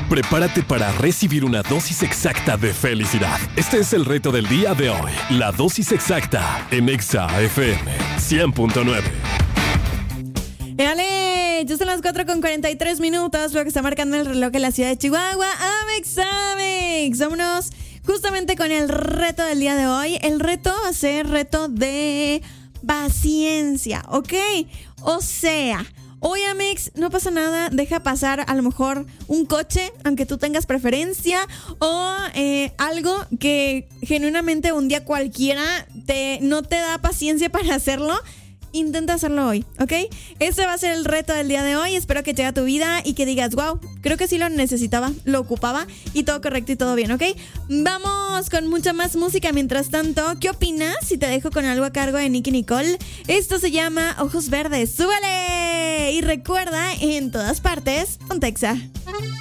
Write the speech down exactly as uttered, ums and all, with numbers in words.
Prepárate para recibir una dosis exacta de felicidad. Este es el reto del día de hoy. La dosis exacta en Exa F M cien punto nueve. ¡Éale! Ya son las cuatro con cuarenta y tres minutos, lo que está marcando el reloj en la ciudad de Chihuahua. ¡Amex, Amex! Vámonos justamente con el reto del día de hoy. El reto va a ser reto de paciencia, ¿ok? O sea, hoy, Amex, no pasa nada, deja pasar a lo mejor un coche, aunque tú tengas preferencia, o eh, algo que genuinamente un día cualquiera te, no te da paciencia para hacerlo. Intenta hacerlo hoy, ¿ok? Este va a ser el reto del día de hoy. Espero que llegue a tu vida y que digas, wow, creo que sí lo necesitaba, lo ocupaba y todo correcto y todo bien, ¿ok? Vamos con mucha más música. Mientras tanto, ¿qué opinas si te dejo con algo a cargo de Nicki Nicole? Esto se llama Ojos Verdes. ¡Súbele! Y recuerda, en todas partes, ponte Exa.